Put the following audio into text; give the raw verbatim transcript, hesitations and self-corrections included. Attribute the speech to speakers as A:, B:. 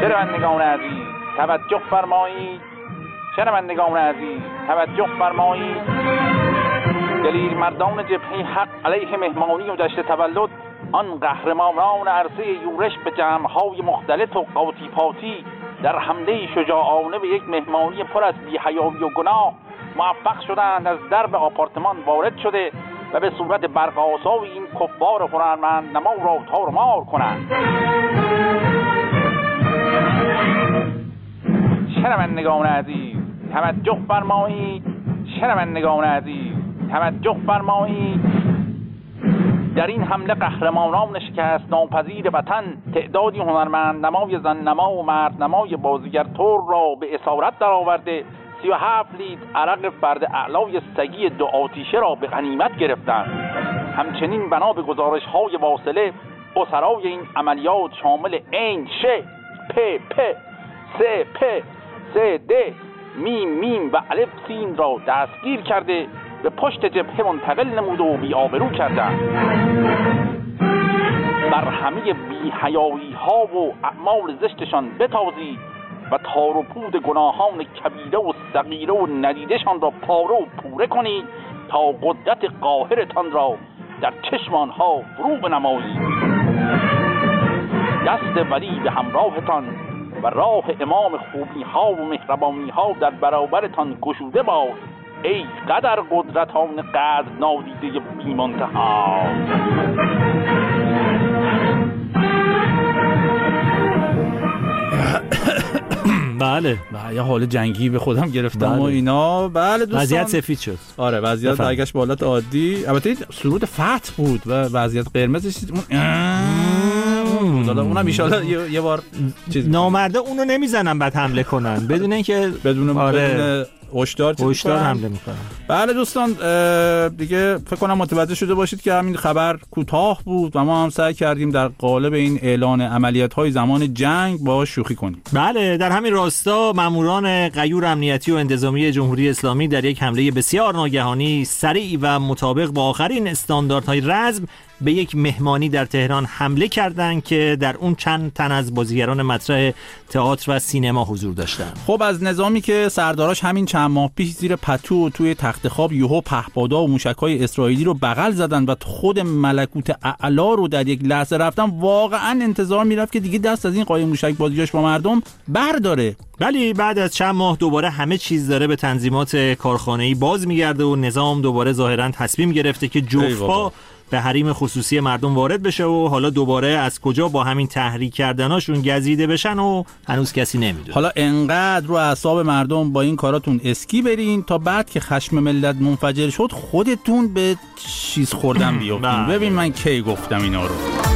A: شنوندگان عزیز توجه فرمایید، شنوندگان عزیز توجه فرمایید. دلیر مردان جبهه حق علیه مهمانی و جشن تولد آن قهرمانان عرصه یورش به جمع‌های مختلط و قاطی پاتی در حمله شجاعانه به یک مهمانی پر از بی‌حیایی و گناه موفق شدند از درب آپارتمان وارد شده و به صورت برق‌آسای این کفار هنرمند نما را تار و مار کنند. شنوندگان عزیز توجه فرمایید، شنوندگان عزیز توجه فرمایید. در این حمله قهرمانان شکست ناپذیر وطن تعدادی هنرمند نمای زن نما و مرد نمای بازیگر تور را به اسارت درآورده سی و هفت لیتر عرق فرد اعلای سگی دو آتیشه را به غنیمت گرفتند. همچنین بنا به گزارش های واصله اسرای این عملیات شامل این ش پ پ س پ س د میم میم و الف سین را دستگیر کرده به پشت جبهه منتقل نموده و بی‌آبرو کردند. بر همه بی‌حیایی ها و اعمال زشتشان بتازید و تار و پود گناهان کبیره و صغیره و ندیدشان را پاره و پوره کنید تا قدرت قاهرتان را در چشم آنها فرو بنمایید. دست ولی به همراهتان و راه امام خوبی ها و مهربانی ها در برابرتان گشوده باد ای قدر قدرتان قدر نادیده بی منتها.
B: بله
C: یه حال جنگی به خودم گرفتم بله. و اینا. بله دوستان
B: وضعیت سفید شد.
C: آره وضعیت برگشت به حالت عادی. البته سرود فتح بود و وضعیت قرمزش اون اونم ان شاءالله یه, یه بار چیز
B: نامرده اونو نمیزنن بعد حمله کنن بدون اینکه
C: بدون
B: آره
C: هشدار
B: هشدار حمله میکنن.
C: بله دوستان دیگه فکر کنم متوجه شده باشید که همین خبر کوتاه بود و ما هم سعی کردیم در قالب این اعلان عملیات‌های زمان جنگ با شوخی کنیم.
B: بله در همین راستا ماموران غیور امنیتی و انتظامی جمهوری اسلامی در یک حمله بسیار ناگهانی سریع و مطابق با آخرین استانداردهای رزم به یک مهمانی در تهران حمله کردند که در اون چند تن از بازیگران مطرح تئاتر و سینما حضور داشتند.
C: خب از نظامی که سرداراش همین چند ماه پیش زیر پتو توی تخت خواب یوهو پهپادا و موشک‌های اسرائیلی رو بغل زدن و خود ملکوت اعلی رو در یک لحظه رفتن، واقعا انتظار میرفت که دیگه دست از این قایم موشک بازیاش با مردم برداره.
B: ولی بعد از چند ماه دوباره همه چیز داره به تنظیمات کارخانه‌ای باز میگرده و نظام دوباره ظاهراً تصمیم گرفته که جفا به حریم خصوصی مردم وارد بشه و حالا دوباره از کجا با همین تحریک کردناشون گزیده بشن و هنوز کسی نمیدونه.
C: حالا انقدر رو اعصاب مردم با این کاراتون اسکی برین تا بعد که خشم ملت منفجر شد خودتون به چیز خوردن بیافتین. ببین من کی گفتم اینا رو.